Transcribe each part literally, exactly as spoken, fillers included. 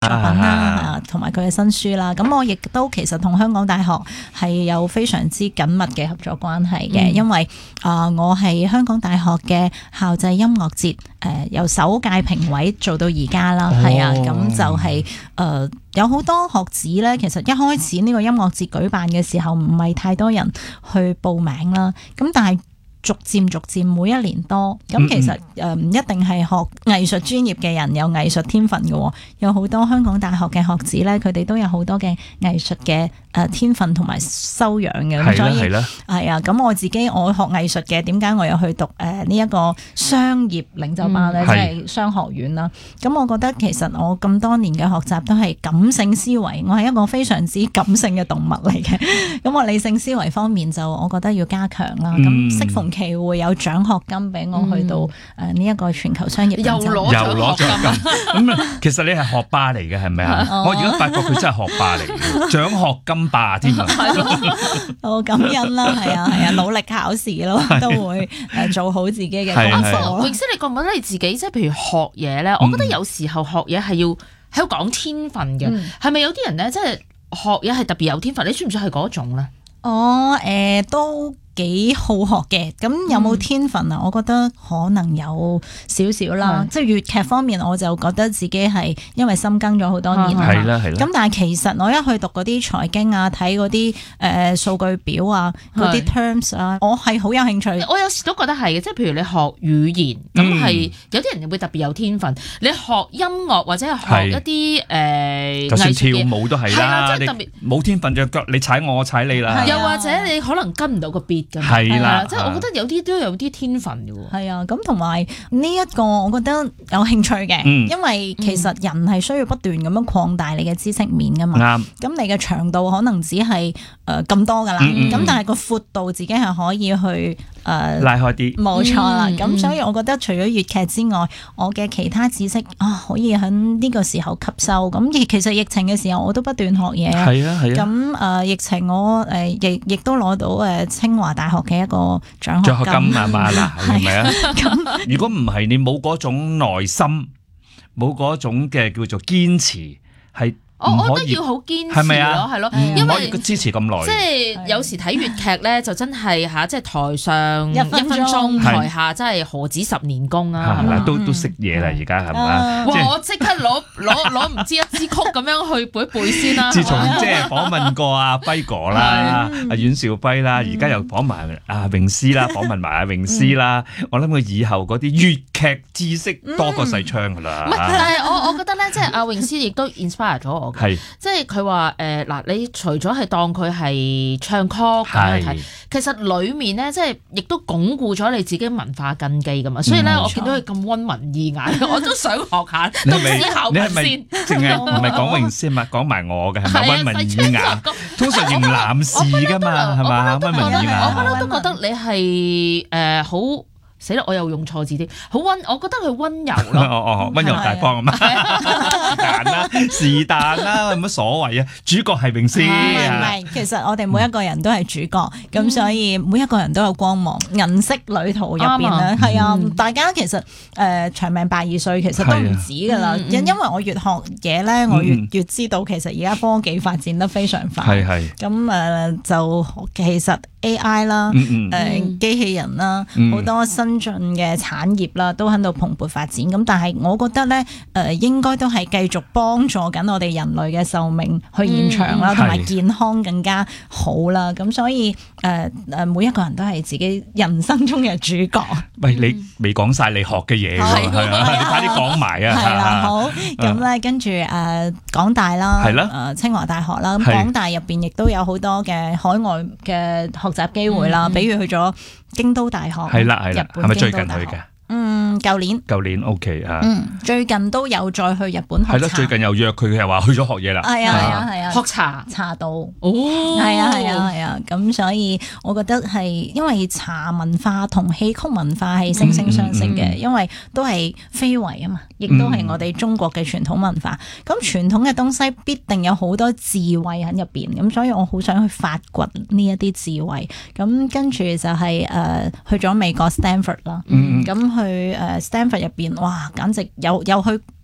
作品啦，同埋佢嘅新書啦。咁我亦都其實同香港大學係有非常之緊密嘅合作關係嘅，嗯、因為啊、呃，我係香港大學嘅校際音樂節誒、呃，由首屆評委做到而家啦，係、哦、啊，咁就係、是、誒、呃、有好多學子咧。其實一開始呢個音樂節舉辦嘅時候，唔係太多人去報名啦，咁但係逐漸逐漸每一年多，咁其實誒唔一定係學藝術專業嘅人有藝術天分嘅，有好多香港大學嘅學子咧，佢哋都有好多嘅藝術嘅誒天分同埋修養嘅。咁所以係啦，係啊，咁我自己我學藝術嘅，點解我又去讀誒呢一個商業領袖班咧，即係、嗯、商學院啦。咁我覺得其實我咁多年嘅學習都係感性思維，我係一個非常之感性嘅動物嚟嘅。咁我理性思維方面就我覺得要加強啦。咁適逢期會有獎學金俾我去到誒呢一個全球商業又攞又攞獎金咁其實你係學霸嚟嘅係咪啊？我而家發覺佢真係學霸嚟嘅，獎學金霸添啊！ 好感恩啦，係啊係啊，努力考試咯，都會誒做好自己嘅功課。 泳詩，你覺唔覺得你自己即係譬如學嘢咧？我覺得有時候學嘢係要喺度講天分嘅，係咪、嗯、有啲人咧即係學嘢係特別有天分？你算唔算係嗰種咧？ 我誒、呃、都幾好學嘅，咁有冇天分啊？嗯、我覺得可能有少少啦，是即係粵劇方面，我就覺得自己係因為深耕咗好多年啦，係啦係啦。咁但係其實我一去讀嗰啲財經啊，睇嗰啲誒數據表啊，嗰啲 terms 啊，我係好有興趣。 我有時都覺得係嘅，即係譬如你學語言，咁係、嗯、有啲人會特別有天分。你學音樂或者係學一啲誒，呃、 就算跳舞都係啦，即係特別冇天分隻腳，你踩我，我踩你啦。 又或者你可能跟唔到個 beat。 係啦， 即係我覺得有啲都有啲天分嘅喎。 係啊，咁同埋呢一個我覺得有興趣嘅，嗯、因為其實人係需要不斷咁樣擴大你嘅知識面噶嘛。啱、嗯。咁你嘅長度可能只係誒咁多噶啦，咁、嗯嗯、但係個闊度自己係可以去誒、呃、 拉開啲。冇錯啦，咁、嗯、所以我覺得除咗粵劇之外，我嘅其他知識啊可以喺呢個時候吸收。咁亦其實疫情嘅時候我都不斷學嘢。係啊係啊。咁誒、呃、疫情我誒亦亦都攞到誒清華大學嘅一個獎學金，獎學金啊嘛嗱，係咪啊？咁如果唔係你冇嗰種耐心，冇嗰種嘅叫做堅持，係。 我我覺得要好堅持咯，係咯，因為支持咁耐， 即係有時睇粵劇咧，就真係嚇，即係台上一分鐘，台下真係何止十年功啊！ 嗱，都都識嘢啦，而家係咪？ 哇！我即刻攞攞攞唔知一支曲咁樣去背一背先啦。 自從即係訪問過阿輝哥啦、阿阮兆輝啦，而家又訪埋阿泳詩啦，訪問埋阿泳詩啦，我諗佢以後嗰啲粵劇知識多過細昌噶啦。唔係， 但係我我覺得咧，即係阿泳詩亦都 inspire 咗我。 係， 即係佢話誒嗱，你除咗係當佢係唱曲咁樣睇，其實裡面咧即係亦都鞏固咗你自己文化根基噶嘛。所以咧，我見到佢咁溫文爾雅，我都想學下，都思考下先。淨係唔係講泳詩嘛？講埋我嘅係咪溫文爾雅？通常型男士噶嘛，係嘛？溫文爾雅。我不嬲都覺得你係誒好。死啦！我又用錯字啲，好溫，我覺得佢溫柔咯。 哦哦，溫柔大方啊嘛，是但啦，是但啦，有乜所謂啊？主角係泳詩。 唔係，其實我哋每一個人都係主角，咁、嗯、所以每一個人都有光芒。銀色旅途入邊咧，係啊，嗯、大家其實誒、呃、長命百二歲，其實都唔止噶啦。因、嗯、因為我越學嘢咧，我越、嗯、越知道其實而家科技發展得非常快。係係。咁誒、呃、就其實 A I 啦，誒、嗯呃、機器人啦，好、嗯、多新進嘅產業啦，都喺度蓬勃發展。咁但係我覺得咧，誒、呃、應該都係繼續幫助緊我哋人類嘅壽命去延長啦，同埋、嗯、健康更加好啦。咁所以誒誒、呃，每一個人都係自己人生中嘅主角。 喂，你未講晒你學嘅嘢喎，係啊，你快啲講埋啊！ 係啦，好咁咧，跟住誒港大啦，係啦，誒、呃、清華大學啦。咁港大入邊亦都有好多嘅海外嘅學習機會啦，嗯、比如去咗京都大學，係啦係啦，係咪最近去嘅？嗯，舊年，舊年 OK 啊。 嗯，最近都有再去日本學茶。係咯， 最近又約佢，係話去咗學嘢啦。 係啊係啊係啊， 學茶茶道。哦， 係啊係啊係啊，咁所以我覺得係因為茶文化同戲曲文化係惺惺相惜嘅，因為都係非遺啊嘛，亦都係我哋中國嘅傳統文化。咁傳統嘅東西必定有好多智慧喺入邊，咁所以我好想去發掘呢一啲智慧。咁跟住就係誒去咗美國 Stanford 啦。嗯，咁。去誒 Stanford 入邊，哇！簡直有有去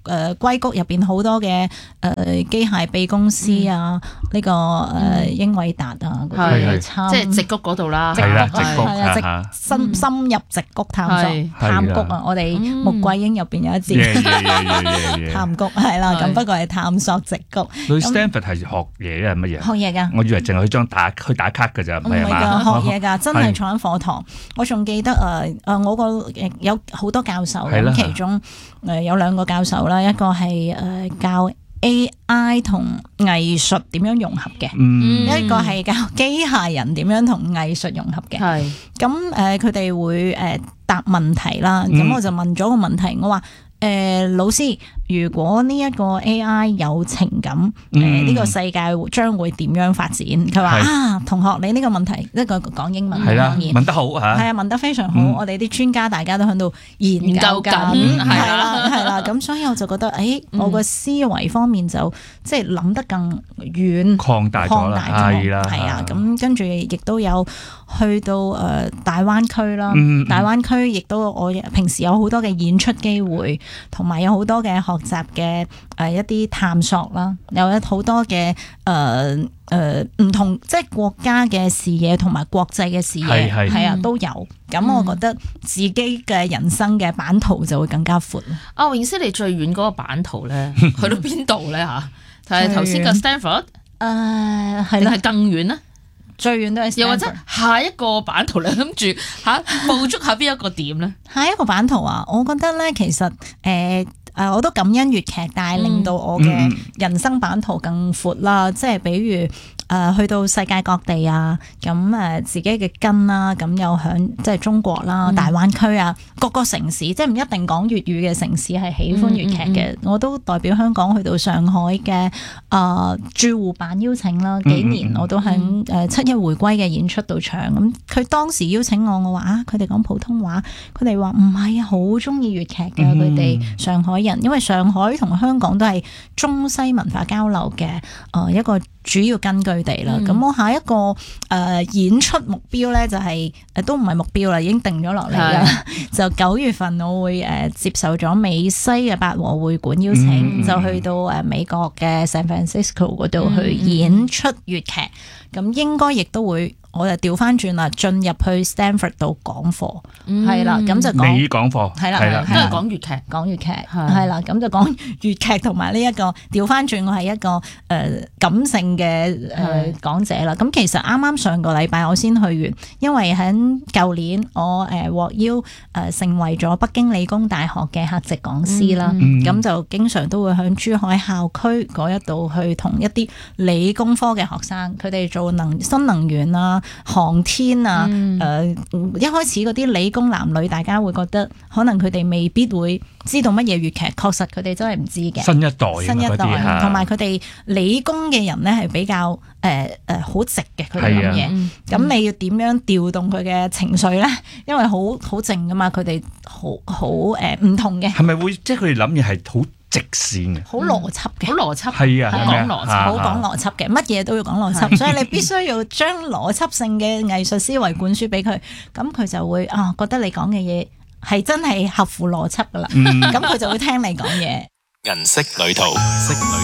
誒硅谷入邊好多嘅誒機械臂公司啊，呢個誒英偉達啊，嗰啲參即係矽谷嗰度啦， 係啦，矽谷係啊，直深深入矽谷探索探谷啊！我哋穆桂英入邊有一節探谷係啦，咁不過係探索矽谷。 去 Stanford 係學嘢係乜嘢？ 學嘢㗎， 我以為淨係去張打去打卡㗎咋，唔係嘛？ 學嘢㗎，真係坐喺課堂。我仲記得誒誒，我個有好多教授，咁其中誒有兩個教授啦，一個係誒教 A I 同藝術點樣融合嘅，嗯、一個係教機械人點樣同藝術融合嘅。係咁誒，佢哋會誒答問題啦。咁、嗯、我就問咗個問題，我話。誒、呃，老師，如果呢一個 A I 有情感，誒呢、嗯呃這個世界將會點樣發展？佢話啊，同學，你呢個問題，一個講英文， 係啦，問得好吓， 係啊，問得非常好。嗯、我哋啲專家大家都喺度研究緊，係啦，係啦。咁所以我就覺得，誒、欸，我個思維方面就即係諗得更遠， 擴大咗啦，係啦， 係啊。咁跟住亦都有去到誒、呃、大灣區啦，嗯、大灣區亦都我平時有好多嘅演出機會。同埋有好多嘅學習嘅誒一啲探索啦，有一好多嘅誒誒唔同即係國家嘅視野同埋國際嘅視野係係啊都有。咁我覺得自己嘅人生嘅版圖就會更加闊。 啊，詠詩你最遠嗰個版圖咧，去到邊度咧嚇？係頭先個 Stanford，誒係啦，係更遠咧？ 最遠都係， 又或者下一個版圖你諗住嚇捕捉下邊一個點咧？ 下一個版圖啊，我覺得咧其實誒誒、呃、我都感恩粵劇，但係令到我嘅人生版圖更闊啦。嗯、即係比如誒、呃、去到世界各地啊，咁誒自己嘅根啦，咁又響即係中國啦、大灣區啊，各個城市，即係唔一定講粵語嘅城市係喜歡粵劇嘅。嗯嗯嗯、我都代表香港去到上海嘅誒駐滬辦邀請啦，幾年我都喺誒七一回歸嘅演出度唱。咁佢當時邀請我，我話啊，佢哋講普通話，佢哋話唔係啊，好中意粵劇嘅佢哋上海人，因為上海同香港都係中西文化交流嘅誒一個主要根據地啦。咁、嗯、我下一個誒、呃、演出目標咧就係、是、誒都唔係目標啦，已經定咗落嚟啦。是就九月份我會誒、呃、接受咗美西嘅八和會館邀請，嗯、就去到誒美國嘅 San Francisco 嗰度去演出粵劇。咁、嗯、應該亦都會。我就調翻轉啦，進入去 Stanford 度講課，係啦、嗯，咁就講你講課， 係啦， 係啦， 都係講粵劇， 講粵劇，係啦，咁就講粵劇同埋呢一個調翻轉，我係一個誒、呃、感性嘅誒講者啦。咁其實啱啱上個禮拜我先去完，因為喺舊年我誒獲邀誒成為咗北京理工大學嘅客席講師啦，咁、嗯、就經常都會喺珠海校區嗰一度去同一啲理工科嘅學生，佢哋做能新能源啊。航天啊，誒、嗯呃，一開始嗰啲理工男女，大家會覺得可能佢哋未必會知道乜嘢粵劇，確實佢哋真係唔知嘅。 新一代， 新一代，同埋佢哋理工嘅人咧係比較誒誒好直嘅，佢哋諗嘢。咁、嗯、你要點樣調動佢嘅情緒咧？因為好好靜噶嘛，佢哋好好誒唔同嘅。 係咪會即係佢哋諗嘢係好直線嘅， 好邏輯嘅， 好邏輯係啊， 好講邏輯，好講邏輯嘅，乜嘢都要講邏輯，所以你必須要將邏輯性嘅藝術思維灌輸俾佢，咁佢就會啊覺得你講嘅嘢係真係合乎邏輯噶啦，咁佢就會聽你講嘢。 銀色旅途。